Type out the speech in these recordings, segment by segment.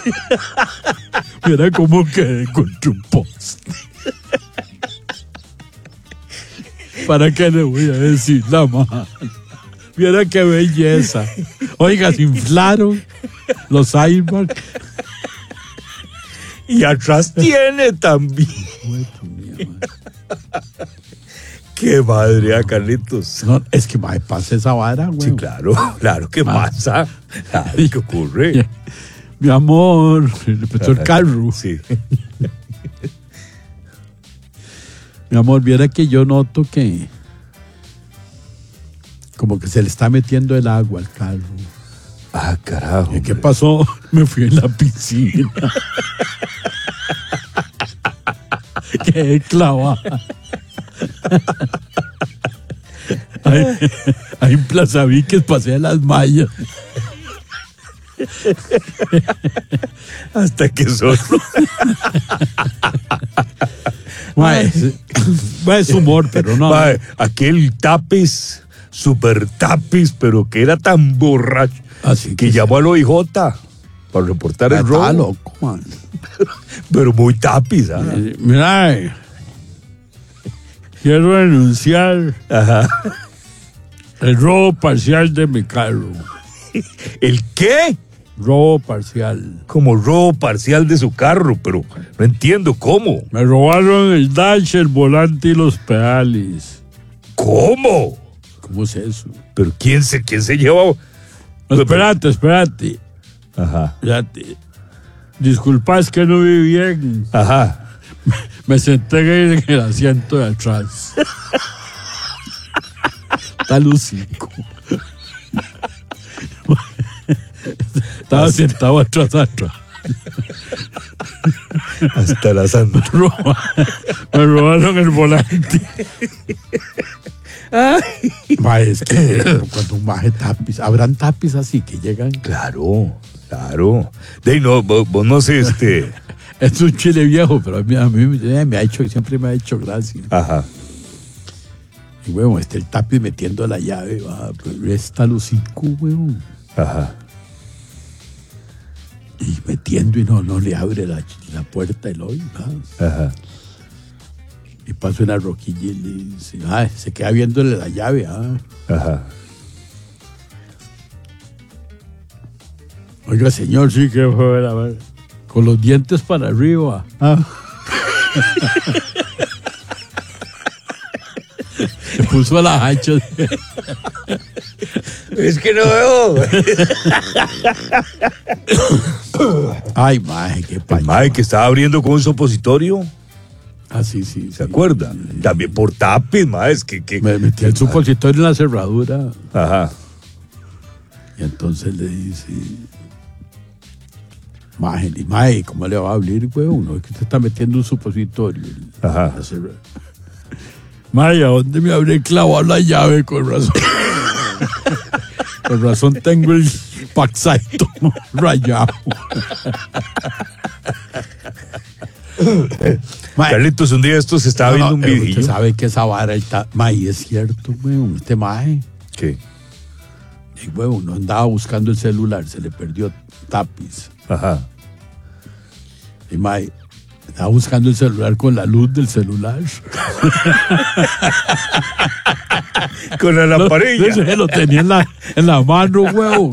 Mira cómo quedé contra un poste. ¿Para qué le voy a decir la mano? Mira qué belleza. Oiga, se inflaron los icebergs. Y atrás tiene también. Qué madre, Carlitos. No, es que pasa esa vara, güey. Sí, claro que pasa. Claro, ¿qué ocurre? Mi amor, le prestó el carro. Sí. Mi amor, viera que yo noto que como que se le está metiendo el agua al carro. Ah, carajo. ¿Y qué pasó? Me fui en la piscina. Qué clavada. Ahí en Plaza Víquez pasé a las mallas. Hasta que solo. Es humor, pero no. Mae, aquel tapiz, super tapiz, pero que era tan borracho Así que llamó al OIJ para reportar el robo. Está loco, man. Pero muy tapiz, ¿ah? Mira, quiero denunciar Ajá. el robo parcial de mi carro. ¿El qué? Robo parcial. Como robo parcial de su carro, pero no entiendo cómo. Me robaron el dash, el volante y los pedales. ¿Cómo? ¿Cómo es eso? ¿Pero quién se lleva? No, espérate. Ajá. Disculpa, es que no vi bien. Ajá. Me senté en el asiento de atrás. Está lucico. Estaba sentado atrás. Hasta la santa. Me robaron el volante. Es que cuando un maje tapiz, habrán tapiz así que llegan. Claro. De no, vos no sé, Es un chile viejo, pero a mí siempre me ha hecho gracia. Ajá. Y huevón, el tapiz metiendo la llave, pero está lucico, huevón. Ajá. Y metiendo y no le abre la puerta el hoy. Ajá. Y pasa una roquilla y le dice, se queda viéndole la llave. Ajá. Oiga, señor, sí que fue la verdad. Con los dientes para arriba. Se puso a las hachas. Es que no veo. Ay, maje, qué paño. Mae, que estaba abriendo con un supositorio. Sí. ¿Se acuerda? También por tapiz, mae, es que Me metí el supositorio en la cerradura. Ajá. Y entonces le dice, maje, ¿cómo le va a abrir, huevón? No, es que usted está metiendo un supositorio. Ajá. Maje, ¿a dónde me habré clavado la llave? Con razón. Con razón tengo el paxaito rayado. Carlitos, un día esto se estaba viendo un video. Usted sabe que esa vara está. Maje, es cierto, huevón. Este maje. ¿Qué? Y huevón, no andaba buscando el celular, se le perdió tapiz. Ajá. Y maje, estaba buscando el celular con la luz del celular. Con la lamparilla. No, lo tenía en la mano, huevón.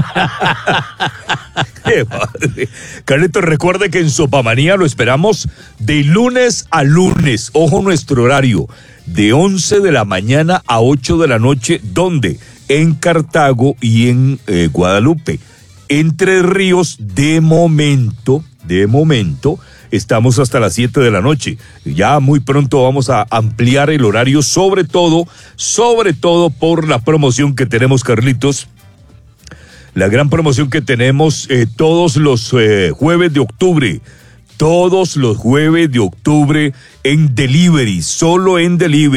Qué madre. Carlitos, recuerde que en Sopamanía lo esperamos de lunes a lunes. Ojo nuestro horario, de 11 de la mañana a 8 de la noche. ¿Dónde? En Cartago y en Guadalupe. Entre Ríos, de momento, estamos hasta las 7 de la noche. Ya muy pronto vamos a ampliar el horario, sobre todo por la promoción que tenemos, Carlitos. La gran promoción que tenemos todos los jueves de octubre. Todos los jueves de octubre en delivery, solo en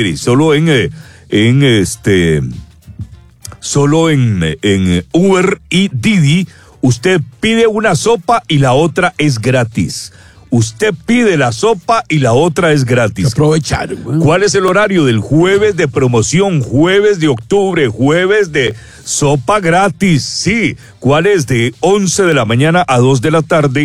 Uber y Didi. Usted pide una sopa y la otra es gratis. Usted pide la sopa y la otra es gratis. Aprovechar, güey. ¿Cuál es el horario del jueves de promoción? Jueves de octubre, jueves de sopa gratis. Sí, ¿cuál es? De 11 de la mañana a 2 de la tarde.